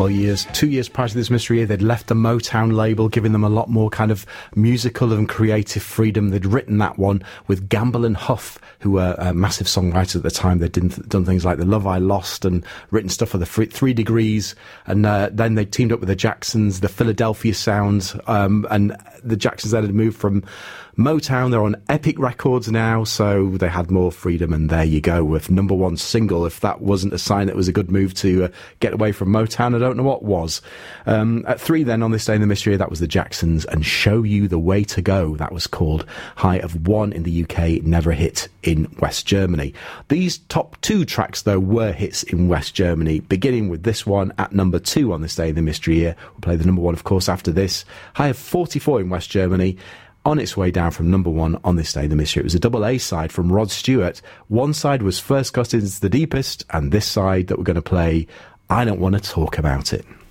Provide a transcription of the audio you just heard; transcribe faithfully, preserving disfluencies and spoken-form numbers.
Well, years, two years prior to this mystery year, they'd left the Motown label, giving them a lot more kind of musical and creative freedom. They'd written that one with Gamble and Huff, who were uh, massive songwriters at the time. They'd done, done things like The Love I Lost and written stuff for the Three, three Degrees. And uh, then they teamed up with the Jacksons, the Philadelphia Sound, um, and the Jacksons then had moved from Motown. They're on Epic Records now, so they had more freedom, and there you go with number one single. If that wasn't a sign that it was a good move to uh, get away from Motown, I don't know what was. Um, at three then, on this day in the mystery, that was the Jacksons and Show You the Way to Go. That was called. High of one in the U K, never a hit in West Germany. These top two tracks, though, were hits in West Germany, beginning with this one at number two on this day in the mystery year. We'll play the number one, of course, after this. High of forty-four in West Germany, on its way down from number one on this day in the mystery. It was a double A side from Rod Stewart. One side was First Cut Into the Deepest, and this side that we're going to play, I Don't Want to Talk About It.